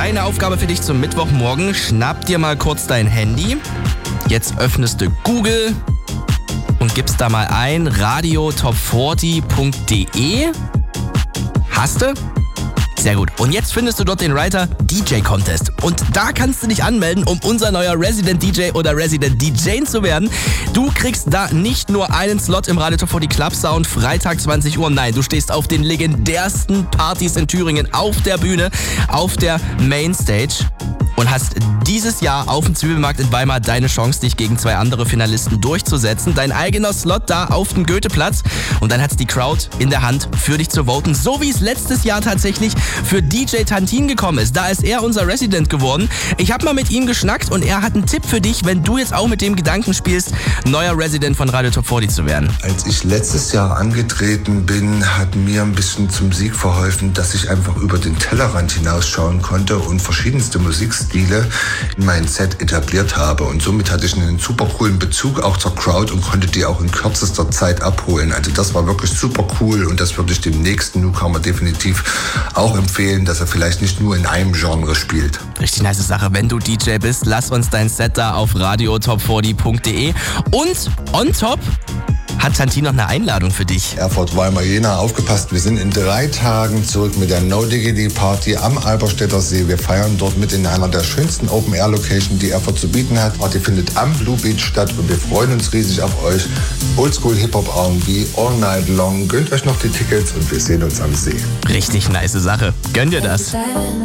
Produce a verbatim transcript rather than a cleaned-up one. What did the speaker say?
Eine Aufgabe für dich zum Mittwochmorgen. Schnapp dir mal kurz dein Handy. Jetzt öffnest du Google und gibst da mal ein radio top vierzig punkt de. Hast du? Sehr gut. Und jetzt findest du dort den Reiter D J Contest. Und da kannst du dich anmelden, um unser neuer Resident D J oder Resident D J zu werden. Du kriegst da nicht nur einen Slot im Radio Top vierzig Club Sound, Freitag zwanzig Uhr. Nein, du stehst auf den legendärsten Partys in Thüringen auf der Bühne, auf der Mainstage. Und hast dieses Jahr auf dem Zwiebelmarkt in Weimar deine Chance, dich gegen zwei andere Finalisten durchzusetzen. Dein eigener Slot da auf dem Goetheplatz. Und dann hat die Crowd in der Hand, für dich zu voten. So wie es letztes Jahr tatsächlich für D J Tantin gekommen ist. Da ist er unser Resident geworden. Ich habe mal mit ihm geschnackt und er hat einen Tipp für dich, wenn du jetzt auch mit dem Gedanken spielst, neuer Resident von Radio Top vierzig zu werden. Als ich letztes Jahr angetreten bin, hat mir ein bisschen zum Sieg verholfen, dass ich einfach über den Tellerrand hinausschauen konnte und verschiedenste Musikstile in mein Set etabliert habe. Und somit hatte ich einen super coolen Bezug auch zur Crowd und konnte die auch in kürzester Zeit abholen. Also das war wirklich super cool und das würde ich dem nächsten Newcomer definitiv auch empfehlen, dass er vielleicht nicht nur in einem Genre spielt. Richtig nice Sache. Wenn du D J bist, lass uns dein Set da auf radio top vierzig punkt de. Und on top hat Tantin noch eine Einladung für dich. Erfurt, Weimar, Jena, aufgepasst. Wir sind in drei Tagen zurück mit der No Diggity Party am Alberstädter See. Wir feiern dort mit in einer der schönsten Open-Air-Locations, die Erfurt zu bieten hat. Die Party findet am Blue Beach statt und wir freuen uns riesig auf euch. Oldschool Hip-Hop R und B all night long. Gönnt euch noch die Tickets und wir sehen uns am See. Richtig nice Sache. Gönn dir das.